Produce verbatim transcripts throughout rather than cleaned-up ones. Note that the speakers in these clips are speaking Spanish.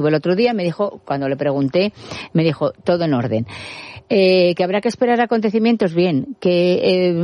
El otro día me dijo, cuando le pregunté, me dijo, todo en orden. Eh, que habrá que esperar acontecimientos, bien, que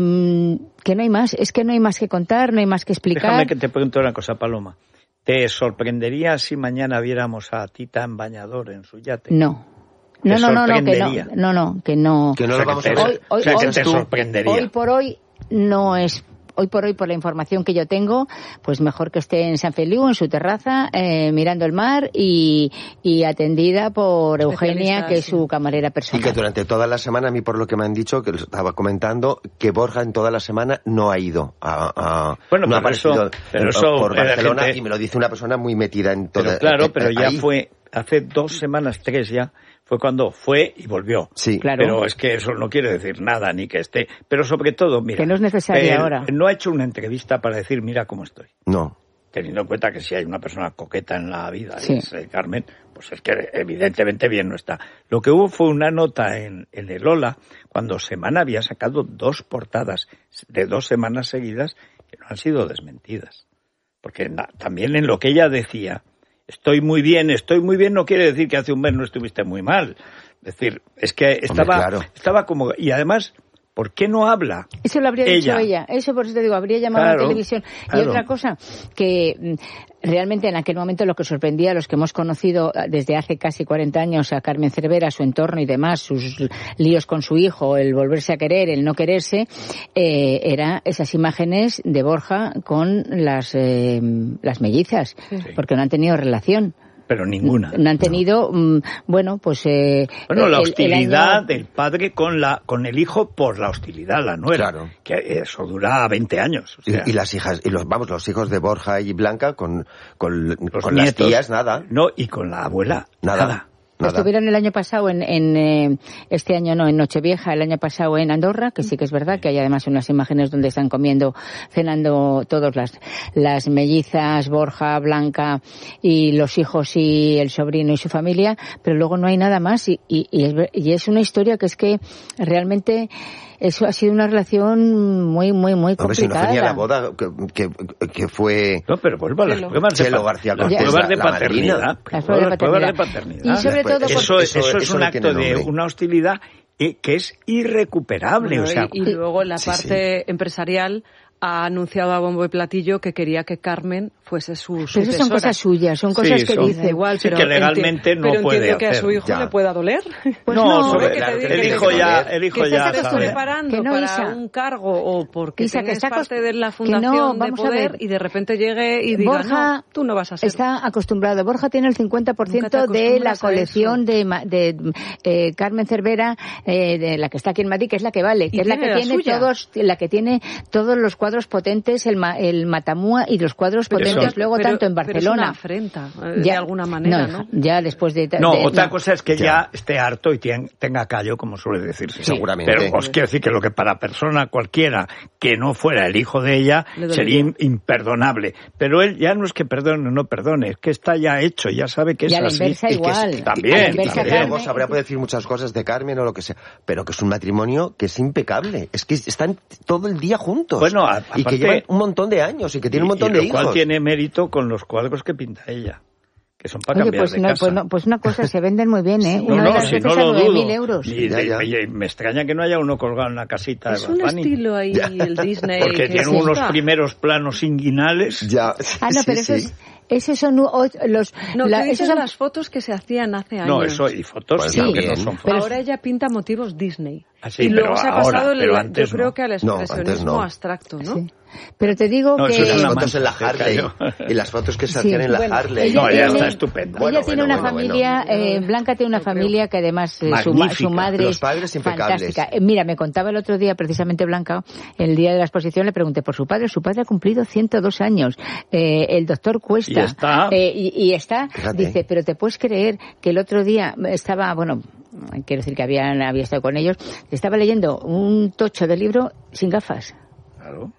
eh, que no hay más, es que no hay más que contar, no hay más que explicar. Déjame que te pregunte una cosa, Paloma. ¿Te sorprendería si mañana viéramos a Tita en bañador en su yate? No. No, no, no, no, que no, no, no, que no. Que no lo vamos a ver. Hoy, hoy, o sea, que hoy, te sorprendería. Hoy por hoy no es. Hoy por hoy, por la información que yo tengo, pues mejor que esté en San Feliu, en su terraza, eh, mirando el mar y, y atendida por Eugenia, que es su camarera personal. Y que durante toda la semana, a mí por lo que me han dicho, que lo estaba comentando, que Borja en toda la semana no ha ido a... a bueno, no pero ha aparecido eso, pero eso por Barcelona, gente... y me lo dice una persona muy metida en todo. Pero claro, eh, pero ya ahí. fue hace dos semanas, tres ya, fue cuando fue y volvió. Sí, claro. Pero es que eso no quiere decir nada, ni que esté. Pero sobre todo, mira... Que no es necesario él ahora. No ha hecho una entrevista para decir, mira cómo estoy. No. Teniendo en cuenta que si hay una persona coqueta en la vida, sí. es eh, Carmen, pues es que evidentemente bien no está. Lo que hubo fue una nota en, en el Ola, cuando Semana había sacado dos portadas de dos semanas seguidas que no han sido desmentidas. Porque na, también en lo que ella decía... Estoy muy bien, estoy muy bien no quiere decir que hace un mes no estuviste muy mal. Es decir, es que estaba, Hombre, claro. estaba como... Y además, ¿por qué no habla? Eso lo habría ella? dicho ella. Eso por eso te digo, habría llamado claro, a la televisión. Claro. Y otra cosa, que realmente en aquel momento lo que sorprendía a los que hemos conocido desde hace casi cuarenta años a Carmen Cervera, su entorno y demás, sus líos con su hijo, el volverse a querer, el no quererse, eh, era esas imágenes de Borja con las, eh, las mellizas, sí. porque no han tenido relación. Pero ninguna. No han tenido, no. bueno, pues... Eh, bueno, el, la hostilidad el año... del padre con la con el hijo por la hostilidad, la nuera. Claro. Que eso dura veinte años. O sea. y, y las hijas, y los vamos, los hijos de Borja y Blanca con, con, los con nietos, las tías, nada. No, y con la abuela, nada. nada. Nada. Estuvieron el año pasado en, en eh, este año no, en Nochevieja, el año pasado en Andorra, que sí que es verdad que hay además unas imágenes donde están comiendo, cenando todos las, las mellizas, Borja, Blanca y los hijos y el sobrino y su familia, pero luego no hay nada más y, y, y, es, y es una historia que es que realmente eso ha sido una relación muy, muy, muy complicada. Hombre, si no fue ni a la boda, que, que, que fue... No, pero vuelvo a las Chelo. pruebas de, Chelo pa García las Cortés, pruebas de la, paternidad. La las pruebas de paternidad. de paternidad. Y sobre todo... Eso, porque... eso, eso es un acto de una hostilidad que es irrecuperable. Bueno, o sea, y, y luego en la sí, parte sí. empresarial ha anunciado a bombo y platillo que quería que Carmen fuese su sucesora. Pero esas son cosas suyas, son cosas sí, que son, dice. Igual, sí, pero que legalmente enti- no pero puede entiendo que hacer. a su hijo Ya. le pueda doler. Pues no, no, sobre, que te diga el que hijo te- ya, el hijo que ya estés sabe. preparando Que no, para Isa. un cargo o porque Isa, que tienes está parte acost- de la que fundación no, de vamos a poder ver. y de repente llegue y diga, Borja no, tú no vas a ser. está acostumbrado. Borja tiene el cincuenta por Nunca te ciento de la acostumbras a colección eso. de, ma- de eh, Carmen Cervera, eh, de la que está aquí en Madrid, que es la que vale, que Y es la tiene que la tiene suya. todos, la que tiene todos los cuadros potentes, el, ma, el Matamua y los cuadros Pero potentes eso- luego pero- tanto en pero es Barcelona. una afrenta, eh, de alguna manera, ¿no? Ya después de... No, de- otra no. cosa es que ya, Ya. esté harto y tien- tenga callo, como suele decirse. Seguramente. Pero os quiero decir que lo que para persona cualquiera que no fuera el hijo de ella Le dolería. sería in- imperdonable. Pero él ya no es que perdone o no perdone, es que está ya hecho, ya sabe que Y es a la así. inversa Y que igual. es- A también, la inversa, también. Luego Carmen- sabrá poder decir muchas cosas de Carmen o lo que sea, pero que es un matrimonio que es impecable. Es que están todo el día juntos. Bueno, a- y que aparte- llevan un montón de años y que tienen un montón y, de y lo cual hijos. tiene mérito con los cuadros que pinta ella, que son para Oye, cambiar pues, de no, casa. pues, no, pues una cosa, se venden muy bien, ¿eh? No, Una de no, las si veces no a lo nueve dudo. mil euros. Y, Ya, de- ya. y me extraña que no haya uno colgado en la casita Es de un Bad Bunny. estilo ahí, el Disney. Porque que tiene se unos gusta. primeros planos inguinales. Ya, Ah, no, sí, pero sí. eso es, esos son u- o- los... No, la- tú dices esos son- las fotos que se hacían hace años. No, eso y fotos Pues sí, que también. no son Pero- fotos. Ahora ella pinta motivos Disney. Ah, sí, y luego pero se ha ahora, pasado, el- pero antes yo creo no. que al No, antes expresionismo no. abstracto, ¿no? Sí. Pero te digo No, que... eso Y es las una fotos en la mancha, se Harley. cayó. Y las fotos que se Sí, hacían en la bueno, Harley. ella No, ya tiene- está estupendo. Bueno, ella tiene bueno, una bueno, familia, bueno. eh, Blanca tiene una Lo creo. familia que además eh, su, ma- Magnífica. su madre Los es padres impecables. fantástica. Eh, mira, me contaba el otro día precisamente Blanca, el día de la exposición le pregunté por su padre, su padre ha cumplido ciento dos años, eh, el doctor Cuesta. Y está. Eh, y, y está, Fíjate. dice, pero te puedes creer que el otro día estaba, bueno, quiero decir que había, había estado con ellos, estaba leyendo un tocho de libro sin gafas. Claro.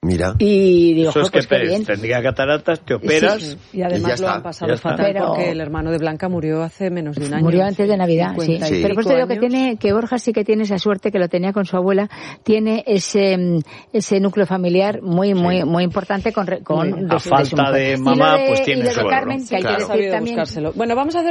Mira. Y digo, Eso es pues que qué bien. tendría cataratas, te operas. Sí, y además y lo está, han pasado fatal Pero... porque el hermano de Blanca murió hace menos de un año. Murió antes de Navidad, sí. Sí. Pero por eso digo que tiene, que Borja sí que tiene esa suerte que lo tenía con su abuela, tiene ese ese núcleo familiar muy muy sí. muy importante con, con a de, falta de, de mamá, de, pues tiene y lo de suegro. Carmen, que hay claro. que decir también. Buscárselo. Bueno, vamos a hacer